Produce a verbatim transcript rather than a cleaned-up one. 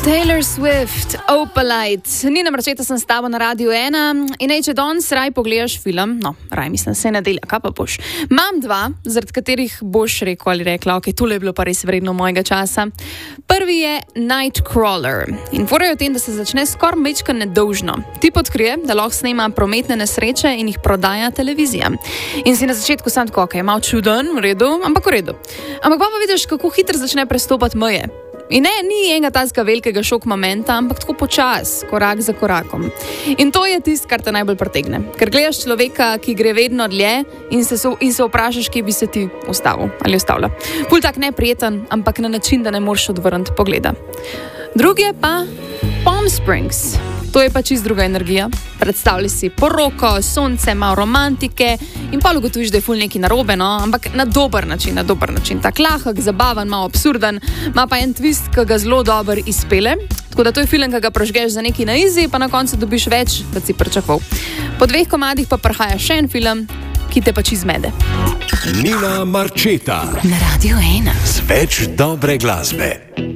Taylor Swift, Opalite. Nina Marčeta sem s tabo na Radiu ena in ej, če danes raj pogledaš film, no, raj mislim, se nedelja, kaj pa boš? Mam dva, zaradi katerih boš rekel ali rekla, ok, tole je bilo pa res vredno mojega časa. Prvi je Nightcrawler in fora je o tem, da se začne skoraj mečka nedolžno. Tip odkrije, da lahko snema prometne nesreče in jih prodaja televizija. In si na začetku sam tako, ok, malo čuden, v redu, ampak v redu. Ampak pa pa vidiš, kako hitro začne prestopati meje. In ne, ni enega tazga velikega šok momenta, ampak tako počas, korak za korakom. In to je tisto, kar te najbolj pritegne. Ker gledaš človeka, ki gre vedno dlje in se, so, in se vprašaš, kje bi se ti ustavil ali ustavila. Ful tak neprijeten, ampak na način, da ne moreš odvrniti pogleda. Drugi je pa Palm Springs. To je pa čist druga energija. Predstavljaj si poroko, sonce, malo romantike in pa ugotoviš, da je ful neki narobe, no? Ampak na dober način, na dober način. Tak lahek, zabaven, malo absurden, ima pa en twist, ki ga zelo dober izpele. Tako da to je film, ki ga prožgeš za neki na izi, pa na koncu dobiš več, kot si pričakoval. Po dveh komadih pa prihaja še en film, ki te pač izmede. Nina Marčeta na Radiu ena. Z več dobre glasbe.